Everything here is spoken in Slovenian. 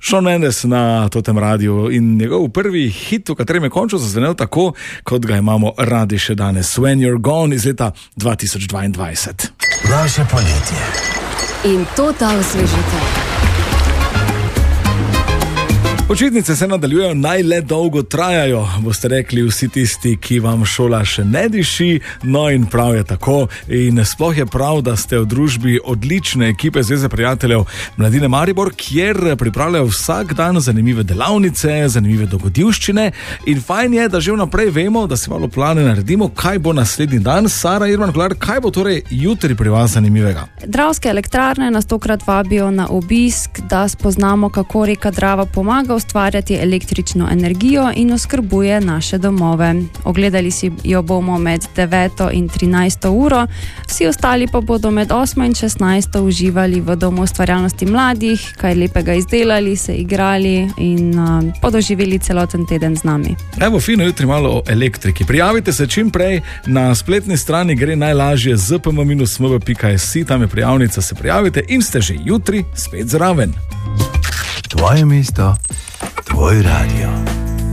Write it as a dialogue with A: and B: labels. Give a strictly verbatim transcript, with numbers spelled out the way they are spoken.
A: Shawn Mendes na totem radiju in njegov prvi hit, v katerem je končno zazvenel tako, kot ga imamo radi še danes. When You're Gone iz leta dva tisoč dvaindvajset.
B: Naše poletje.
C: In to ta osvežitev.
A: Počitnice se nadaljujejo, naj le dolgo trajajo, boste rekli vsi tisti, ki vam šola še ne diši, no in prav je tako. In sploh je prav, da ste v družbi odlične ekipe Zveze prijateljev Mladine Maribor, kjer pripravljajo vsak dan zanimive delavnice, zanimive dogodivščine in fajn je, da že vnaprej vemo, da si malo plane naredimo, kaj bo naslednji dan. Sara Irman Kolar, kaj bo torej jutri pri vas zanimivega?
D: Dravske elektrarne nas tokrat vabijo na obisk, da spoznamo, kako reka Drava pomaga ustvarjati električno energijo in oskrbuje naše domove. Ogledali si jo bomo med deveto in trinajsto uro, vsi ostali pa bodo med osmo in šestnajsto uživali v domu ustvarjalnosti mladih, kaj lepega izdelali, se igrali in uh, podoživeli celoten teden z nami.
A: Evo, fino, jutri malo o elektriki. Prijavite se čim prej, na spletni strani gre najlažje z p m minus m v pika s i, tam je prijavnica, se prijavite in ste že jutri spet zraven.
B: Tvoje mesto, tvoj radio.